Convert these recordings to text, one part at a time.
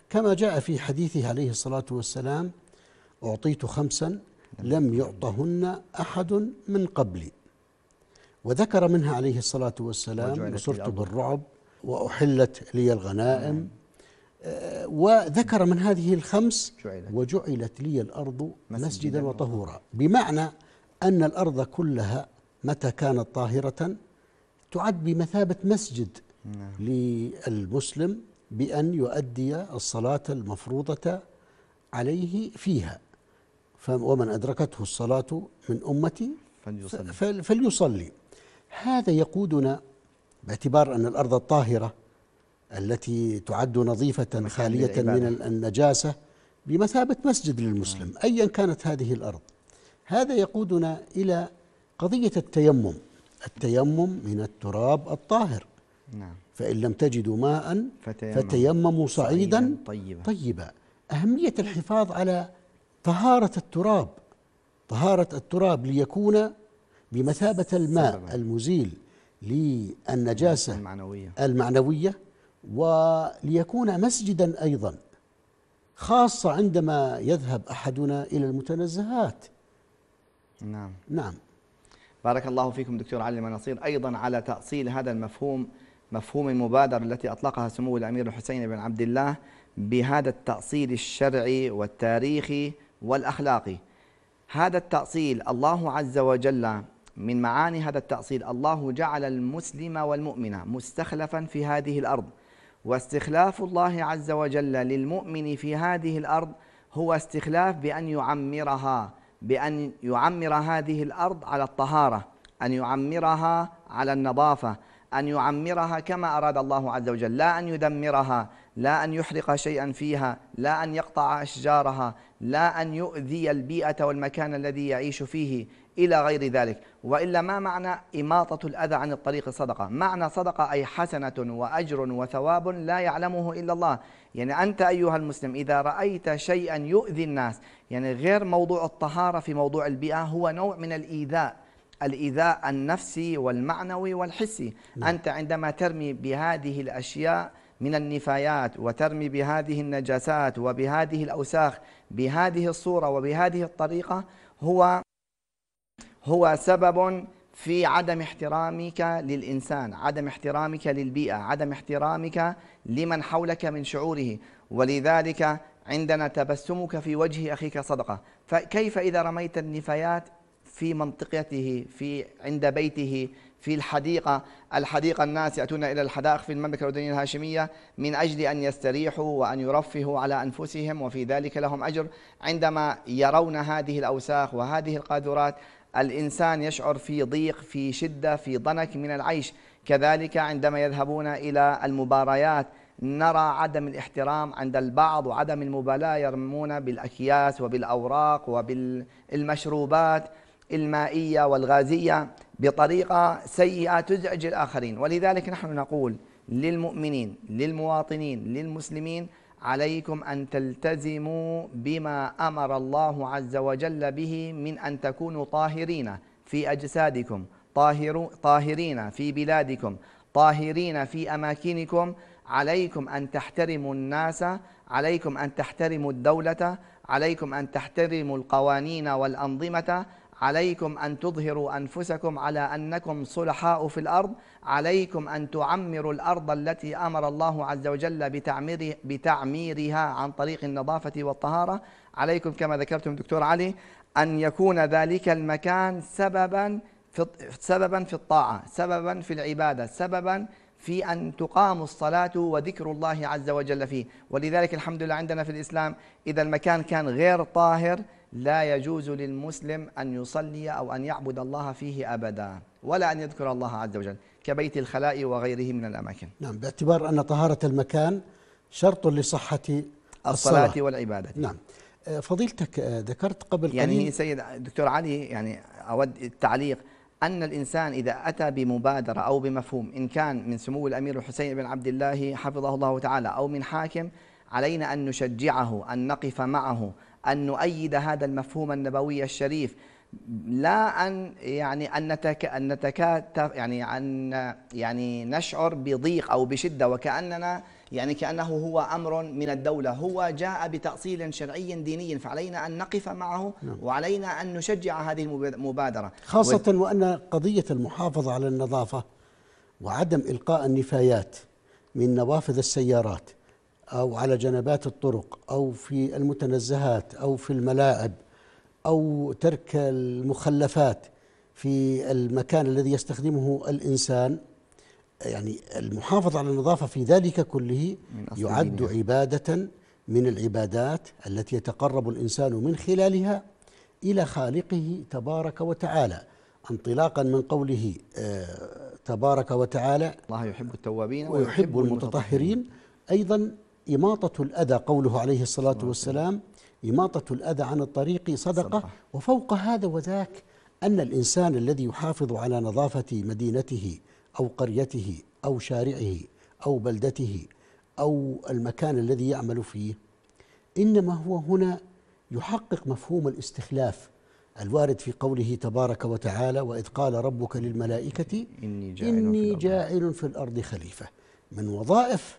كما جاء في حديثه عليه الصلاة والسلام: أعطيت خمسا لم يعطهن أحد من قبلي. وذكر منها عليه الصلاة والسلام: نصرت بالرعب، وأحلت لي الغنائم. وذكر من هذه الخمس: وجعلت لي الأرض مسجدا وطهورا، بمعنى أن الأرض كلها متى كانت طاهرة تعد بمثابة مسجد للمسلم بأن يؤدي الصلاة المفروضة عليه فيها. ومن أدركته الصلاة من أمتي فليصلي. هذا يقودنا باعتبار أن الأرض الطاهرة التي تعد نظيفة خالية من النجاسة بمثابة مسجد للمسلم أيا كانت هذه الأرض. هذا يقودنا إلى قضية التيمم من التراب الطاهر. فإن لم تجدوا ماء فتيمموا صعيدا طيبا. أهمية الحفاظ على طهارة التراب ليكون بمثابة الماء المزيل للنجاسة المعنوية، وليكون مسجدا أيضا، خاصة عندما يذهب أحدنا إلى المتنزهات. نعم. بارك الله فيكم دكتور علي المناصير، أيضا على تأصيل هذا المفهوم، مفهوم المبادرة التي أطلقها سمو الأمير الحسين بن عبد الله بهذا التأصيل الشرعي والتاريخي والأخلاقي. هذا التأصيل الله عز وجل من معاني هذا التأصيل: الله جعل المسلم والمؤمن مستخلفا في هذه الأرض، واستخلاف الله عز وجل للمؤمن في هذه الأرض هو استخلاف بأن يعمر هذه الأرض على الطهارة، أن يعمرها على النظافة، أن يعمرها كما أراد الله عز وجل، لا أن يدمرها، لا أن يحرق شيئا فيها، لا أن يقطع أشجارها، لا أن يؤذي البيئة والمكان الذي يعيش فيه إلى غير ذلك. وإلا ما معنى إماطة الأذى عن الطريق صدقة؟ معنى صدقة أي حسنة وأجر وثواب لا يعلمه إلا الله. يعني أنت أيها المسلم إذا رأيت شيئا يؤذي الناس، يعني غير موضوع الطهارة، في موضوع البيئة هو نوع من الإيذاء النفسي والمعنوي والحسي. أنت عندما ترمي بهذه الأشياء من النفايات، وترمي بهذه النجاسات وبهذه الأوساخ بهذه الصورة وبهذه الطريقة، هو سبب في عدم احترامك للإنسان، عدم احترامك للبيئة، عدم احترامك لمن حولك من شعوره. ولذلك عندنا تبسمك في وجه أخيك صدقة. فكيف إذا رميت النفايات في منطقته، عند بيته، في الحديقة الناس يأتون إلى الحدائق في المملكة الأردنية الهاشمية من أجل أن يستريحوا وأن يرفهوا على أنفسهم، وفي ذلك لهم أجر. عندما يرون هذه الأوساخ وهذه القاذورات الإنسان يشعر في ضيق، في شدة، في ضنك من العيش. كذلك عندما يذهبون إلى المباريات نرى عدم الاحترام عند البعض وعدم المبالاة، يرمون بالأكياس وبالأوراق وبالمشروبات المائية والغازية بطريقة سيئة تزعج الآخرين. ولذلك نحن نقول للمؤمنين، للمواطنين، للمسلمين: عليكم أن تلتزموا بما أمر الله عز وجل به من أن تكونوا طاهرين في أجسادكم، طاهرين في بلادكم، طاهرين في أماكنكم. عليكم أن تحترموا الناس، عليكم أن تحترموا الدولة، عليكم أن تحترموا القوانين والأنظمة، عليكم أن تظهروا أنفسكم على أنكم صلحاء في الأرض، عليكم أن تعمروا الأرض التي أمر الله عز وجل بتعميرها عن طريق النظافة والطهارة. عليكم كما ذكرتم دكتور علي أن يكون ذلك المكان سببا في الطاعة، سببا في العبادة، سببا في أن تقام الصلاة وذكر الله عز وجل فيه. ولذلك الحمد لله عندنا في الإسلام إذا المكان كان غير طاهر لا يجوز للمسلم أن يصلي أو أن يعبد الله فيه أبدا، ولا أن يذكر الله عز وجل، كبيت الخلاء وغيره من الأماكن. نعم، باعتبار أن طهارة المكان شرط لصحة الصلاة والعبادة. نعم. فضيلتك ذكرت قبل قليل، يعني سيد دكتور علي، يعني أود التعليق أن الإنسان إذا أتى بمبادرة أو بمفهوم، إن كان من سمو الأمير الحسين بن عبد الله حفظه الله تعالى أو من حاكم، علينا أن نشجعه، أن نقف معه، أن نؤيد هذا المفهوم النبوي الشريف، لا أن نتكاتف، يعني نشعر بضيق أو بشدة وكأننا يعني كأنه هو أمر من الدولة، هو جاء بتأصيل شرعي ديني، فعلينا أن نقف معه وعلينا أن نشجع هذه المبادرة، خاصة وأن قضية المحافظة على النظافة وعدم إلقاء النفايات من نوافذ السيارات أو على جنبات الطرق أو في المتنزهات أو في الملاعب أو ترك المخلفات في المكان الذي يستخدمه الإنسان، يعني المحافظة على النظافة في ذلك كله يعد عبادة من العبادات التي يتقرب الإنسان من خلالها إلى خالقه تبارك وتعالى، انطلاقا من قوله تبارك وتعالى: الله يحب التوابين ويحب المتطهرين. أيضا إماطة الأذى، قوله عليه الصلاة والسلام: إماطة الأذى عن الطريق صدقة. وفوق هذا وذاك أن الإنسان الذي يحافظ على نظافة مدينته أو قريته أو شارعه أو بلدته أو المكان الذي يعمل فيه، إنما هو هنا يحقق مفهوم الاستخلاف الوارد في قوله تبارك وتعالى: وإذ قال ربك للملائكة إني جاعل في الأرض خليفة. من وظائف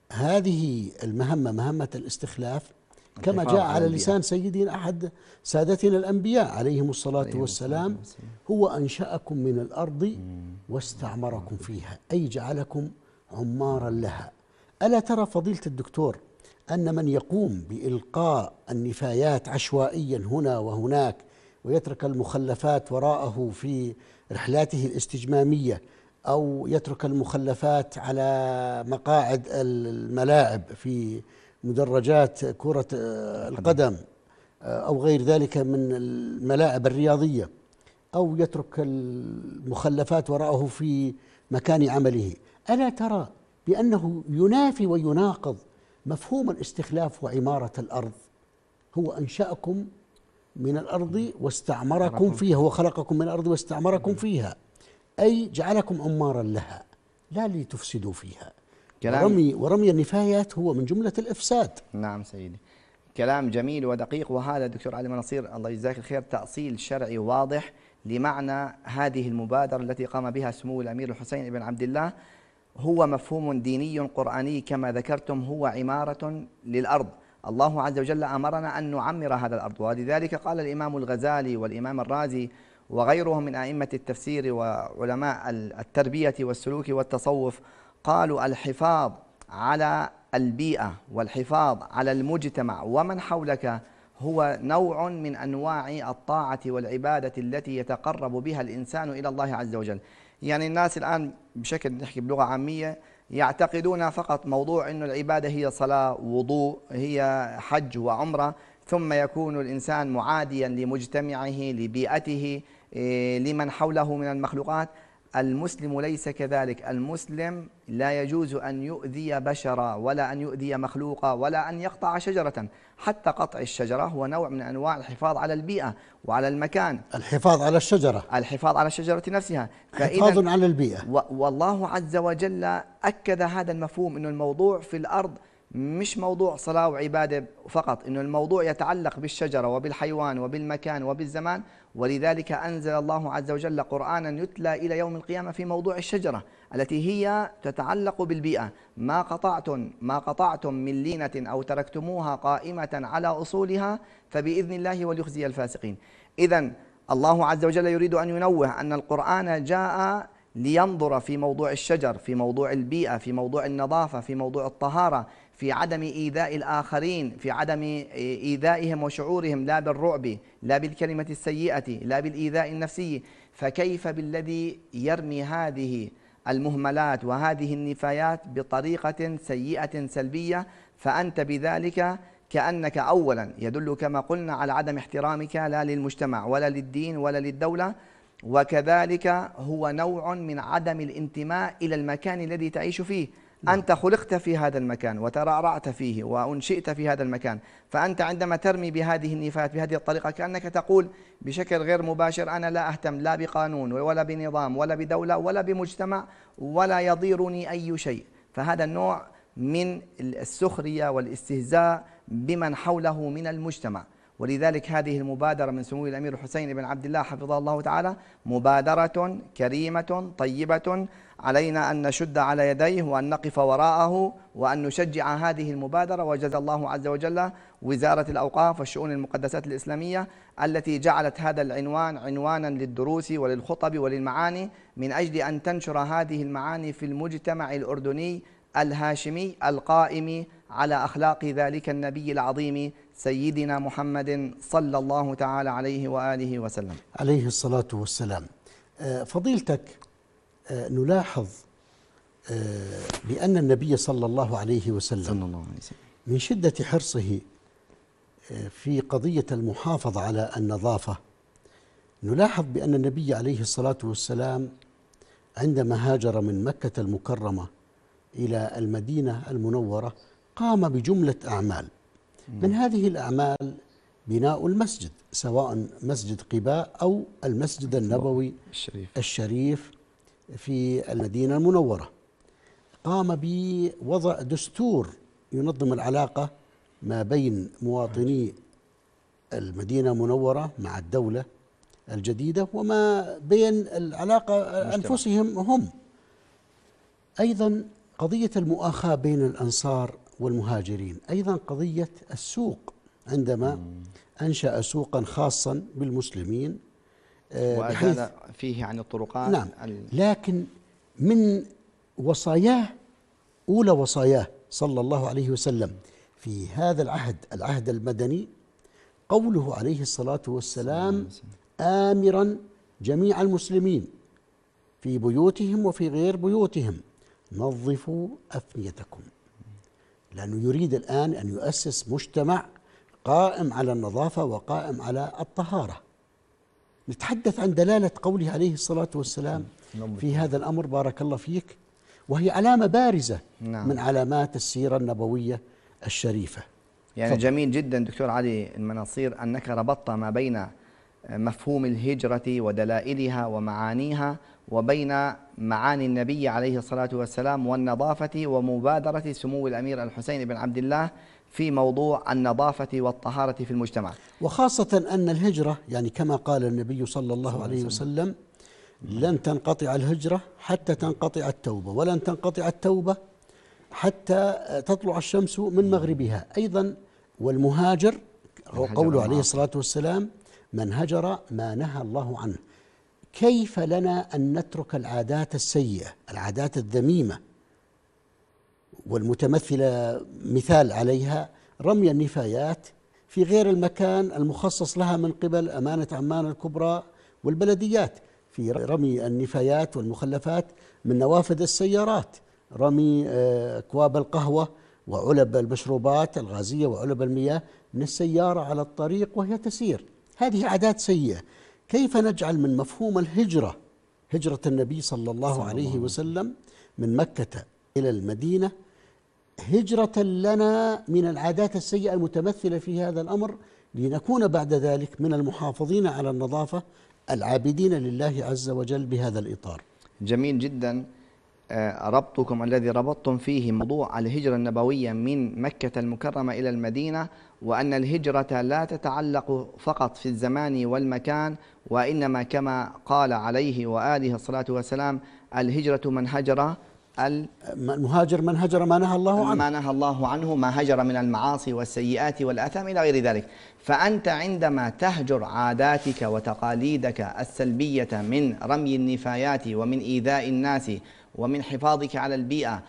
هذه المهمة مهمة الاستخلاف، كما جاء على لسان سيدنا أحد سادتنا الأنبياء عليهم الصلاة والسلام: هو أنشأكم من الأرض واستعمركم فيها، أي جعلكم عمارا لها. ألا ترى فضيلة الدكتور أن من يقوم بإلقاء النفايات عشوائيا هنا وهناك ويترك المخلفات وراءه في رحلاته الاستجمامية، أو يترك المخلفات على مقاعد الملاعب في مدرجات كرة القدم أو غير ذلك من الملاعب الرياضية، أو يترك المخلفات وراءه في مكان عمله، ألا ترى بأنه ينافي ويناقض مفهوم الاستخلاف وعمارة الأرض؟ هو أنشأكم من الأرض واستعمركم فيها، هو خلقكم من الأرض واستعمركم فيها، أي جعلكم عمارا لها لا لتفسدوا فيها. ورمي النفايات هو من جملة الإفساد. نعم سيدي، كلام جميل ودقيق. وهذا دكتور علي مناصير الله يجزاك الخير تأصيل شرعي واضح لمعنى هذه المبادرة التي قام بها سمو الأمير الحسين بن عبد الله. هو مفهوم ديني قرآني كما ذكرتم، هو عمارة للأرض. الله عز وجل أمرنا أن نعمر هذا الأرض، ولذلك قال الإمام الغزالي والإمام الرازي وغيرهم من أئمة التفسير وعلماء التربية والسلوك والتصوف، قالوا الحفاظ على البيئة والحفاظ على المجتمع ومن حولك هو نوع من أنواع الطاعة والعبادة التي يتقرب بها الإنسان إلى الله عز وجل. يعني الناس الآن بشكل نحكي بلغة عامية يعتقدون فقط موضوع أن العبادة هي صلاة وضوء، هي حج وعمرة، ثم يكون الإنسان معاديا لمجتمعه لبيئته لمن حوله من المخلوقات. المسلم ليس كذلك. المسلم لا يجوز أن يؤذي بشرا ولا أن يؤذي مخلوقا ولا أن يقطع شجرة. حتى قطع الشجرة هو نوع من أنواع الحفاظ على البيئة وعلى المكان، الحفاظ على الشجرة، الحفاظ على الشجرة نفسها، حفاظ على البيئة. والله عز وجل أكد هذا المفهوم، أن الموضوع في الأرض مش موضوع صلاة وعبادة فقط، إنه الموضوع يتعلق بالشجرة وبالحيوان وبالمكان وبالزمان. ولذلك أنزل الله عز وجل قرآنا يتلى إلى يوم القيامة في موضوع الشجرة التي هي تتعلق بالبيئة. ما قطعتم من لينة أو تركتموها قائمة على أصولها فبإذن الله وليخزي الفاسقين. إذن الله عز وجل يريد أن ينوه أن القرآن جاء لينظر في موضوع الشجر، في موضوع البيئة، في موضوع النظافة، في موضوع الطهارة، في عدم إيذاء الآخرين، في عدم إيذائهم وشعورهم، لا بالرعب، لا بالكلمة السيئة، لا بالإيذاء النفسي. فكيف بالذي يرمي هذه المهملات وهذه النفايات بطريقة سيئة سلبية؟ فأنت بذلك كأنك أولا يدل كما قلنا على عدم احترامك لا للمجتمع ولا للدين ولا للدولة، وكذلك هو نوع من عدم الانتماء إلى المكان الذي تعيش فيه. أنت خلقت في هذا المكان وترعرعت فيه وأنشئت في هذا المكان، فأنت عندما ترمي بهذه النفايات بهذه الطريقة كأنك تقول بشكل غير مباشر أنا لا أهتم لا بقانون ولا بنظام ولا بدولة ولا بمجتمع ولا يضيرني أي شيء. فهذا النوع من السخرية والاستهزاء بمن حوله من المجتمع. ولذلك هذه المبادرة من سمو الأمير الحسين بن عبد الله حفظه الله تعالى مبادرة كريمة طيبة علينا أن نشد على يديه وأن نقف وراءه وأن نشجع هذه المبادرة. وجزا الله عز وجل وزارة الأوقاف والشؤون المقدسات الإسلامية التي جعلت هذا العنوان عنوانا للدروس وللخطب وللمعاني، من أجل أن تنشر هذه المعاني في المجتمع الأردني الهاشمي القائم على أخلاق ذلك النبي العظيم سيدنا محمد صلى الله تعالى عليه وآله وسلم عليه الصلاة والسلام. فضيلتك، نلاحظ بأن النبي صلى الله عليه وسلم من شدة حرصه في قضية المحافظة على النظافة، نلاحظ بأن النبي عليه الصلاة والسلام عندما هاجر من مكة المكرمة إلى المدينة المنورة قام بجملة أعمال. من هذه الأعمال بناء المسجد، سواء مسجد قباء أو المسجد النبوي الشريف في المدينة المنورة. قام بوضع دستور ينظم العلاقة ما بين مواطني المدينة المنورة مع الدولة الجديدة وما بين العلاقة أنفسهم هم. أيضا قضية المؤاخاة بين الأنصار والمهاجرين، أيضا قضية السوق عندما أنشأ سوقا خاصا بالمسلمين وأزال فيه عن الطرقات. نعم. لكن من وصاياه، أولى وصاياه صلى الله عليه وسلم في هذا العهد المدني، قوله عليه الصلاة والسلام آمرا جميع المسلمين في بيوتهم وفي غير بيوتهم نظفوا أفنيتكم، لأنه يريد الآن أن يؤسس مجتمع قائم على النظافة وقائم على الطهارة. نتحدث عن دلالة قوله عليه الصلاة والسلام في هذا الأمر، بارك الله فيك، وهي علامة بارزة من علامات السيرة النبوية الشريفة. يعني جميل جدا دكتور علي المناصير أنك ربطت ما بين مفهوم الهجرة ودلائلها ومعانيها وبين معاني النبي عليه الصلاة والسلام والنظافة ومبادرة سمو الأمير الحسين بن عبد الله في موضوع النظافة والطهارة في المجتمع. وخاصة أن الهجرة، يعني كما قال النبي صلى الله عليه وسلم: لن تنقطع الهجرة حتى تنقطع التوبة، ولن تنقطع التوبة حتى تطلع الشمس من مغربها. أيضا والمهاجر، قوله عليه الصلاة والسلام: من هجر ما نهى الله عنه. كيف لنا أن نترك العادات السيئة، العادات الذميمة، والمتمثلة مثال عليها رمي النفايات في غير المكان المخصص لها من قبل أمانة عمان الكبرى والبلديات، في رمي النفايات والمخلفات من نوافذ السيارات، رمي أكواب القهوة وعلب المشروبات الغازية وعلب المياه من السيارة على الطريق وهي تسير. هذه عادات سيئة. كيف نجعل من مفهوم الهجرة، هجرة النبي صلى الله عليه وسلم من مكة إلى المدينة، هجرة لنا من العادات السيئة المتمثلة في هذا الأمر، لنكون بعد ذلك من المحافظين على النظافة العابدين لله عز وجل بهذا الإطار. جميل جدا ربطكم الذي ربطتم فيه موضوع الهجرة النبوية من مكة المكرمة إلى المدينة، وأن الهجرة لا تتعلق فقط في الزمان والمكان، وإنما كما قال عليه وآله الصلاة والسلام: الهجرة من هجر المهاجر من هجر ما نهى الله عنه، ما نهى الله عنه، ما هجر من المعاصي والسيئات والآثام إلى غير ذلك. فأنت عندما تهجر عاداتك وتقاليدك السلبية من رمي النفايات ومن إيذاء الناس ومن حفاظك على البيئة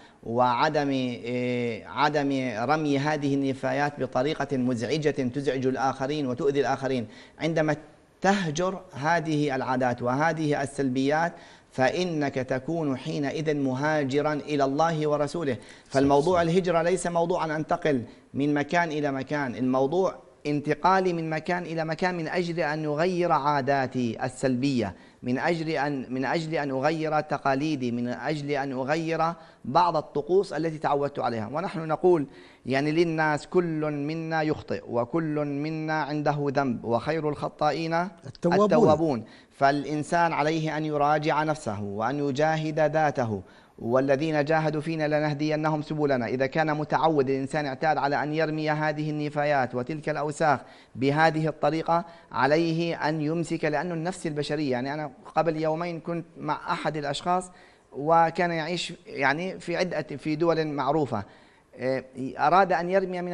وعدم رمي هذه النفايات بطريقة مزعجة تزعج الآخرين وتؤذي الآخرين، عندما تهجر هذه العادات وهذه السلبيات فإنك تكون حينئذ مهاجرا إلى الله ورسوله. فالموضوع الهجرة ليس موضوع أن أنتقل من مكان إلى مكان، الموضوع انتقالي من مكان إلى مكان من أجل أن أغير عاداتي السلبية، من أجل أن أغير تقاليدي، من أجل أن أغير بعض الطقوس التي تعودت عليها. ونحن نقول يعني للناس: كل منا يخطئ وكل منا عنده ذنب وخير الخطائين التوابون. فالإنسان عليه أن يراجع نفسه وأن يجاهد ذاته، والذين جاهدوا فينا لنهدينهم سبلنا. إذا كان متعود الإنسان اعتاد على أن يرمي هذه النفايات وتلك الأوساخ بهذه الطريقة، عليه أن يمسك، لأن النفس البشرية، يعني أنا قبل يومين كنت مع أحد الأشخاص وكان يعيش يعني في دول معروفة، أراد أن يرمي من